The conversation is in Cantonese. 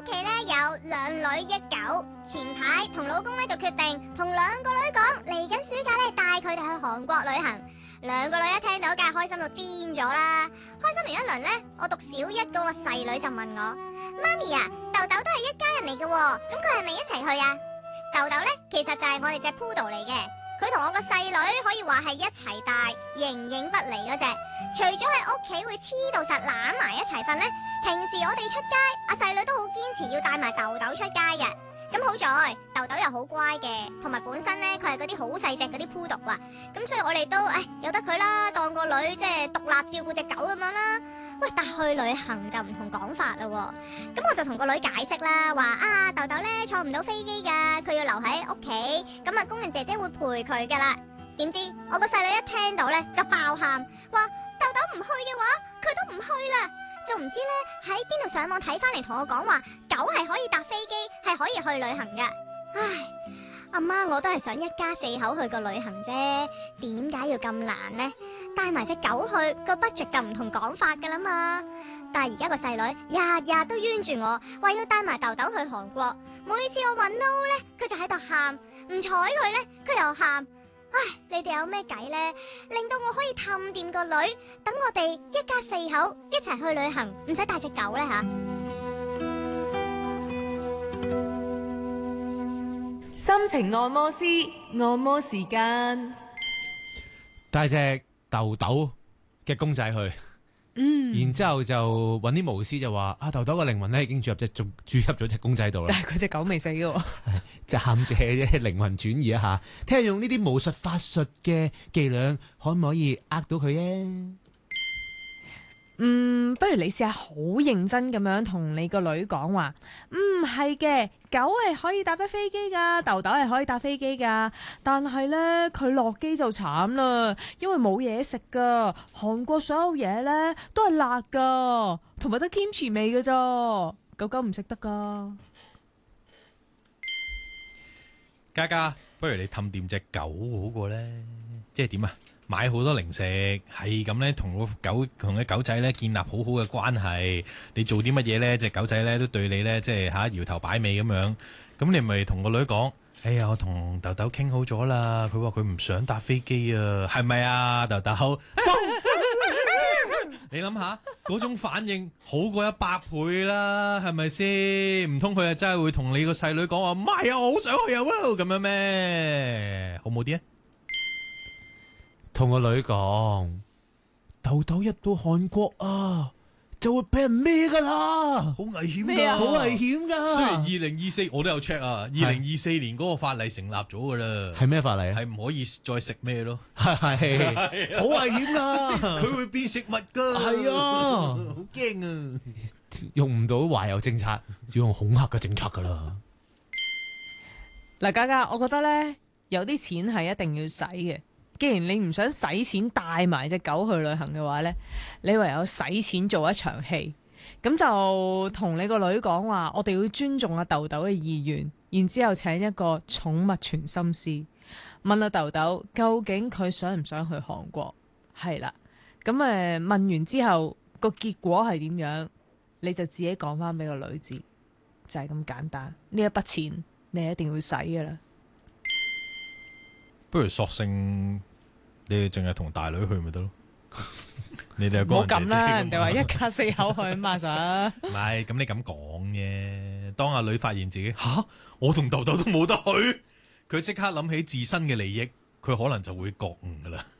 企咧有2女1狗，前排同老公咧就決定同2個女講，嚟緊暑假咧帶佢哋去韓國旅行。2個女一聽到梗係開心到癲咗啦！開心完一輪咧，我讀小1嗰個細女就問我：媽咪啊，豆豆都係一家人嚟嘅，咁佢係咪一齊去啊？豆豆咧其實就係我哋隻 Poodle 嚟嘅，佢同我個細女可以話係一齊大，形影不離嗰隻。除咗喺屋企會黐到實攬埋一齊瞓咧，平時我哋出街，阿細女都好堅持要帶埋豆豆出街嘅。咁好在豆豆又好乖嘅，同埋本身咧佢係嗰啲好細隻嗰啲 Poodle啊，咁所以我哋都由得佢啦，當個女即係獨立照顧隻狗咁樣啦。喂，但去旅行就唔同講法啦。咁我就同個女解釋啦，話豆豆咧坐唔到飛機噶，佢要留喺屋企，咁工人姐姐會陪佢噶啦。點知我個細女一聽到咧就爆喊，話豆豆唔去嘅話，佢都唔去啦。仲唔知咧喺邊度上網睇翻嚟同我講話，狗係可以搭飛機，係可以去旅行噶。唉，阿媽，我都係想一家4口去個旅行啫，點解要咁難呢？帶埋隻狗去個 budget 就唔同講法噶啦嘛。但係而家個細女日日都冤住我，話要帶埋豆豆去韓國。每次我話 no 咧，佢就喺度喊；唔睬佢咧，佢又喊。唉，你哋有咩計呢？令到我可以氹掂個女，等我哋一家4口一齊去旅行，唔使帶隻狗呢吓。 心情按摩師，按摩時間。 帶隻豆豆嘅公仔去，然之後就揾啲巫師就話豆豆嘅靈魂咧已經注入咗隻公仔度啦。 但係佢隻狗未死嘅， 暫借啫，靈魂轉移一下，睇下用呢啲巫術法術嘅伎倆可唔可以呃到佢咧？ 不如你試下好認真咁樣同你個女講話，係嘅，狗係可以搭得飛機噶，豆豆係可以搭飛機噶，但係呢，佢落機就慘啦，因為冇嘢食噶，韓國所有嘢呢都係辣噶，同埋得 kimchi 味噶咋，狗狗唔食得噶。 嘉嘉，不如你氹掂隻狗好過呢？即係點啊？買好多零食，係咁咧，同個狗仔咧建立好好嘅關係。你做啲乜嘢咧，隻狗仔咧都對你咧，即係搖頭擺尾咁樣。咁你咪同個女講：哎呀，我同豆豆傾好咗啦，佢話佢唔想搭飛機啊，係咪啊，豆豆？你諗下嗰種反應好過100倍啦，係咪先？唔通佢真係會同你個細女講話唔係啊，我好想去啊咁樣咩？好冇啲啊？ 同個女講，豆豆入到韓國就會俾人孭噶啦， 好危險噶， 好危險噶。 雖然2024我都有 check 啊，2024年嗰個法例成立咗噶啦。 係咩法例啊？ 係唔可以再食咩咯？ 係好危險噶， 佢會變食物噶。 係啊， 好驚啊！ 用唔到懷柔政策，要用恐嚇嘅政策噶啦。 嗱，嘉嘉，我覺得咧有啲錢係一定要使嘅。既然你唔想使錢帶埋隻狗去旅行嘅話呢，你唯有使錢做一場戲，咁就同你個女講話，我哋要尊重阿豆豆嘅意願，然之後請一個寵物傳心師，問阿豆豆究竟佢想唔想去韓國？係啦，咁問完之後個結果係點樣，你就自己講翻俾個女知，就係咁簡單。呢一筆錢你一定要使噶啦。 不如索性你哋淨係同大女去咪得咯？你哋又唔好咁啦，人哋話一家4口去嘛，想唔係咁你咁講嘅。當阿女發現自己我同豆豆都冇得去，佢即刻諗起自身嘅利益，佢可能就會覺悟噶啦。